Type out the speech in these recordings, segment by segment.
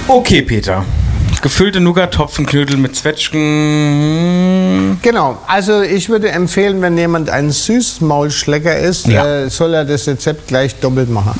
Okay, Peter. Gefüllte Nougat-Topfenknödel mit Zwetschgen. Genau, also ich würde empfehlen, wenn jemand ein Süßmaulschlecker isst, soll er das Rezept gleich doppelt machen.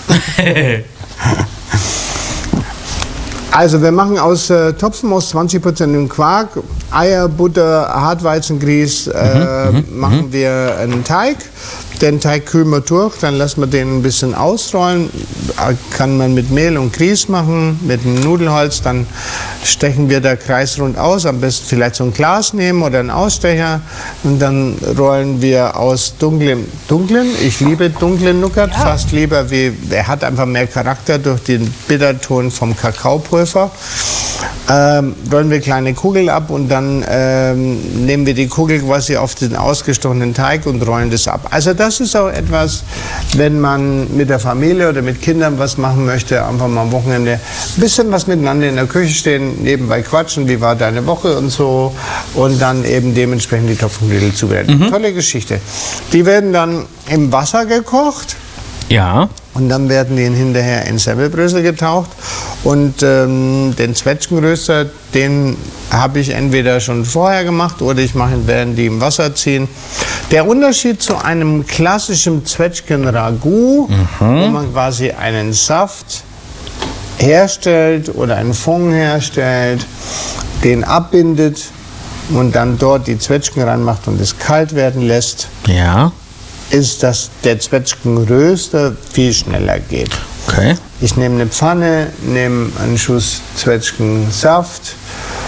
Also wir machen aus Topfenmus 20% Quark, Eier, Butter, Hartweizengrieß, machen wir einen Teig. Den Teig kühlen wir durch, dann lassen wir den ein bisschen ausrollen. Kann man mit Mehl und Grieß machen, mit einem Nudelholz. Dann stechen wir da kreisrund aus. Am besten vielleicht so ein Glas nehmen oder einen Ausstecher. Und dann rollen wir aus dunklen, ich liebe dunklen Nougat, fast lieber wie, er hat einfach mehr Charakter durch den Bitterton vom Kakaopulver. Rollen wir kleine Kugeln ab und dann nehmen wir die Kugel quasi auf den ausgestochenen Teig und rollen das ab. Also das ist auch etwas, wenn man mit der Familie oder mit Kindern was machen möchte, einfach mal am Wochenende ein bisschen was miteinander in der Küche stehen, nebenbei quatschen, wie war deine Woche und so und dann eben dementsprechend die Topfenknödel zubereiten. Tolle Geschichte. Die werden dann im Wasser gekocht. Ja. Und dann werden die hinterher in Semmelbrösel getaucht. Und den Zwetschgenröster, den habe ich entweder schon vorher gemacht oder ich mache ihn, während die im Wasser ziehen. Der Unterschied zu einem klassischen Zwetschgen-Ragout, wo man quasi einen Saft herstellt oder einen Fond herstellt, den abbindet und dann dort die Zwetschgen reinmacht und es kalt werden lässt. Ja. Ist, dass der Zwetschgenröster viel schneller geht. Okay. Ich nehme eine Pfanne, nehme einen Schuss Zwetschgensaft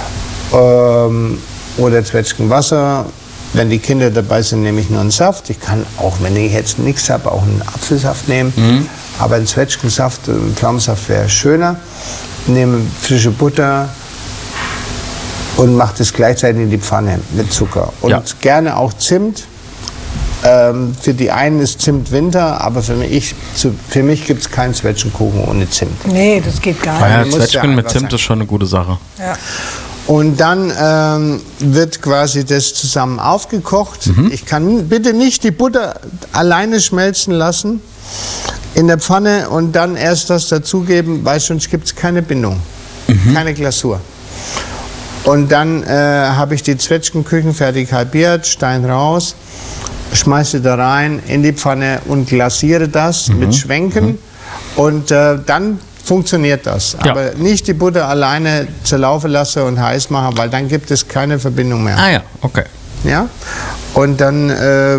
oder Zwetschgenwasser. Wenn die Kinder dabei sind, nehme ich nur einen Saft. Ich kann auch, wenn ich jetzt nichts habe, auch einen Apfelsaft nehmen. Aber ein Zwetschgensaft, ein Pflaumensaft wäre schöner. Nehme frische Butter und mache das gleichzeitig in die Pfanne mit Zucker. Und gerne auch Zimt. Für die einen ist Zimt Winter, aber für mich gibt es keinen Zwetschgenkuchen ohne Zimt. Nee, das geht gar nicht. Ja, Zwetschgen mit Zimt ist schon eine gute Sache. Ja. Und dann wird quasi das zusammen aufgekocht. Ich kann bitte nicht die Butter alleine schmelzen lassen in der Pfanne und dann erst das dazugeben, weil sonst gibt es keine Bindung, keine Glasur. Und dann habe ich die Zwetschgen küchenfertig halbiert, Stein raus, schmeiße da rein in die Pfanne und glasiere das mit Schwenken und dann funktioniert das. Ja. Aber nicht die Butter alleine zerlaufen lassen und heiß machen, weil dann gibt es keine Verbindung mehr. Ah ja, okay. Ja? Und dann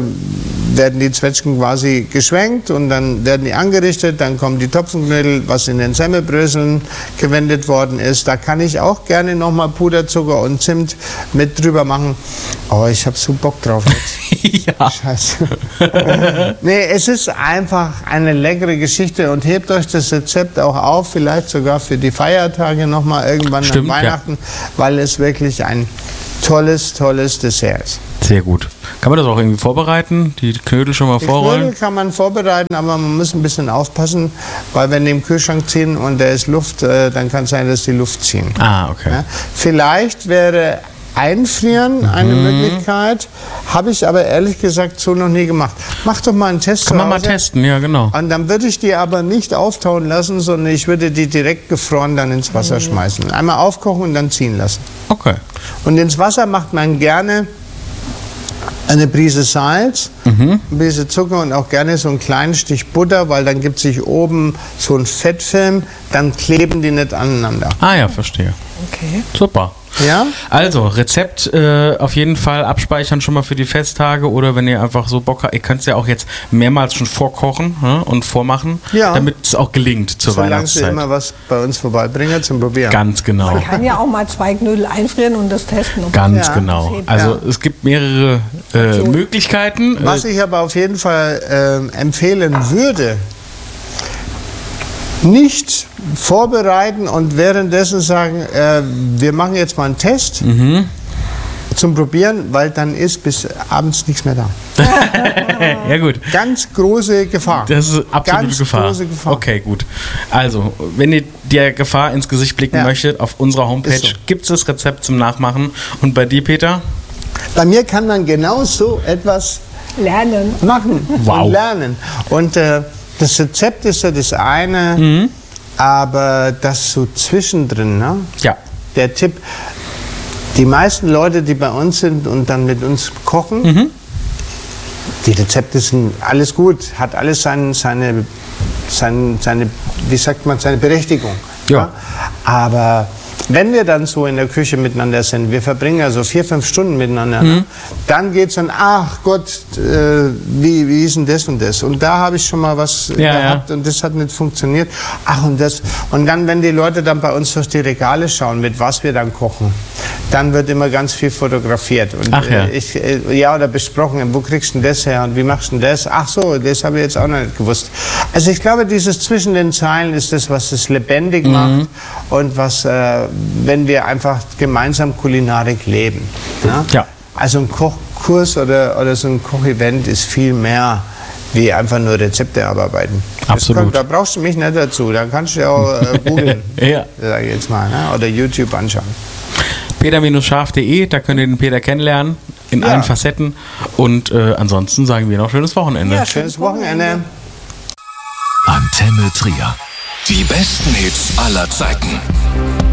werden die Zwetschgen quasi geschwenkt und dann werden die angerichtet, dann kommen die Topfenknödel, was in den Semmelbröseln gewendet worden ist. Da kann ich auch gerne nochmal Puderzucker und Zimt mit drüber machen. Oh, ich habe so Bock drauf jetzt. Ja. Scheiße. Nee, es ist einfach eine leckere Geschichte und hebt euch das Rezept auch auf, vielleicht sogar für die Feiertage nochmal irgendwann an Weihnachten, weil es wirklich ein tolles Dessert ist. Sehr gut. Kann man das auch irgendwie vorbereiten? Die Knödel schon mal vorrollen? Knödel kann man vorbereiten, aber man muss ein bisschen aufpassen, weil wenn die im Kühlschrank ziehen und da ist Luft, dann kann es sein, dass die Luft ziehen. Ah, okay. Ja? Vielleicht wäre Einfrieren eine Möglichkeit, habe ich aber ehrlich gesagt so noch nie gemacht. Mach doch mal einen Test. Kann man mal testen, ja genau. Und dann würde ich die aber nicht auftauen lassen, sondern ich würde die direkt gefroren dann ins Wasser schmeißen. Einmal aufkochen und dann ziehen lassen. Okay. Und ins Wasser macht man gerne eine Prise Salz, ein bisschen Zucker und auch gerne so einen kleinen Stich Butter, weil dann gibt sich oben so ein Fettfilm, dann kleben die nicht aneinander. Ah ja, verstehe. Okay. Super. Ja? Also, Rezept auf jeden Fall abspeichern schon mal für die Festtage oder wenn ihr einfach so Bock habt, ihr könnt es ja auch jetzt mehrmals schon vorkochen und vormachen, damit es auch gelingt zur Weihnachtszeit. Solange sie immer was bei uns vorbeibringen zum Probieren. Ganz genau. Man kann ja auch mal 2 Knödel einfrieren und das testen. Ganz genau. Also es gibt mehrere Möglichkeiten. Was ich aber auf jeden Fall empfehlen würde, nicht vorbereiten und währenddessen sagen, wir machen jetzt mal einen Test zum Probieren, weil dann ist bis abends nichts mehr da. Ja gut. Ganz große Gefahr. Das ist absolute Ganz Gefahr. große Gefahr. Okay, gut. Also, wenn ihr der Gefahr ins Gesicht blicken möchtet, auf unserer Homepage Ist so. gibt es das Rezept zum Nachmachen. Und bei dir, Peter? Bei mir kann man genau so etwas lernen. machen Wow. und lernen. Und das Rezept ist ja das eine. Aber das so zwischendrin, ne? Ja. Der Tipp, die meisten Leute, die bei uns sind und dann mit uns kochen, die Rezepte sind alles gut, hat alles seine wie sagt man, seine Berechtigung. Ja. Aber wenn wir dann so in der Küche miteinander sind, wir verbringen ja so 4-5 Stunden miteinander, dann geht es dann, ach Gott, wie ist denn das und das? Und da habe ich schon mal was gehabt und das hat nicht funktioniert. Ach und das. Und dann, wenn die Leute dann bei uns durch die Regale schauen, mit was wir dann kochen, dann wird immer ganz viel fotografiert. Und oder besprochen, wo kriegst du denn das her und wie machst du denn das? Ach so, das habe ich jetzt auch noch nicht gewusst. Also ich glaube, dieses zwischen den Zeilen ist das, was es lebendig macht und was, wenn wir einfach gemeinsam Kulinarik leben. Ne? Ja. Also ein Kochkurs oder so ein Kochevent ist viel mehr wie einfach nur Rezepte abarbeiten. Absolut. Da brauchst du mich nicht dazu, da kannst du ja auch googeln, sag ich jetzt mal, ne? Oder YouTube anschauen. peter-scharf.de, da könnt ihr den Peter kennenlernen, in allen Facetten. Und ansonsten sagen wir noch schönes Wochenende. Ja, schönes Wochenende. Antenne Trier. Die besten Hits aller Zeiten.